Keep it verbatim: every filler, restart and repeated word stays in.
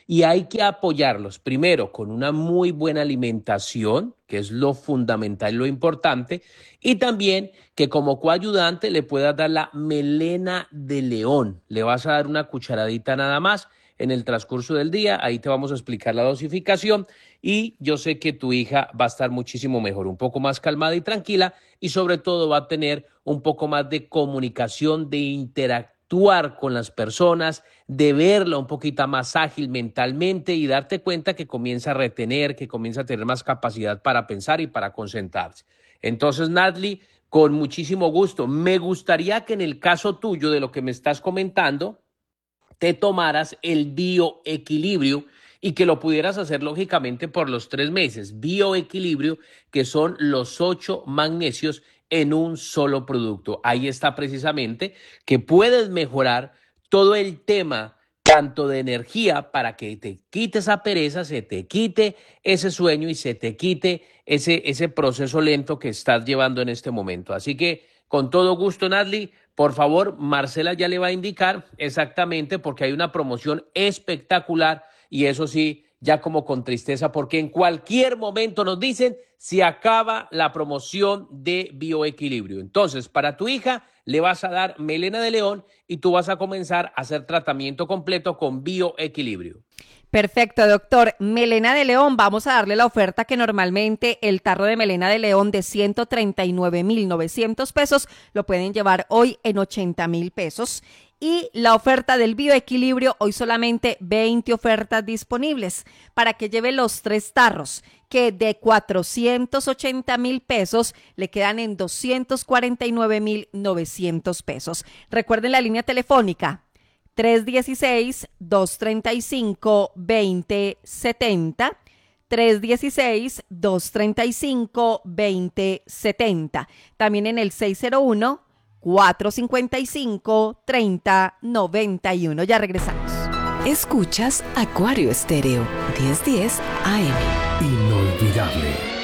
y hay que apoyarlos primero con una muy buena alimentación, que es lo fundamental, lo importante, y también que como coayudante le puedas dar la melena de león. Le vas a dar una cucharadita nada más en el transcurso del día, ahí te vamos a explicar la dosificación y yo sé que tu hija va a estar muchísimo mejor, un poco más calmada y tranquila y sobre todo va a tener un poco más de comunicación, de interactuar con las personas, de verla un poquito más ágil mentalmente y darte cuenta que comienza a retener, que comienza a tener más capacidad para pensar y para concentrarse. Entonces, Natalie, con muchísimo gusto, me gustaría que en el caso tuyo de lo que me estás comentando, te tomaras el bioequilibrio y que lo pudieras hacer lógicamente por los tres meses. Bioequilibrio, que son los ocho magnesios en un solo producto. Ahí está precisamente que puedes mejorar todo el tema tanto de energía para que te quite esa pereza, se te quite ese sueño y se te quite ese, ese proceso lento que estás llevando en este momento. Así que con todo gusto, Natalie, por favor, Marcela ya le va a indicar exactamente porque hay una promoción espectacular y eso sí, ya como con tristeza, porque en cualquier momento nos dicen se acaba la promoción de bioequilibrio. Entonces, para tu hija le vas a dar melena de león y tú vas a comenzar a hacer tratamiento completo con bioequilibrio. Perfecto, doctor. Melena de león, vamos a darle la oferta que normalmente el tarro de melena de león de ciento treinta y nueve mil novecientos pesos lo pueden llevar hoy en ochenta mil pesos. Y la oferta del bioequilibrio, hoy solamente veinte ofertas disponibles para que lleve los tres tarros, que de cuatrocientos ochenta mil pesos le quedan en doscientos cuarenta y nueve mil novecientos pesos. Recuerden la línea telefónica tres uno seis, dos tres cinco, dos cero siete cero, tres uno seis, dos tres cinco, dos cero siete cero. También en el seis cero uno, cuatro cinco cinco, tres cero nueve uno. Ya regresamos. Escuchas Acuario Estéreo, diez diez A M. Inolvidable.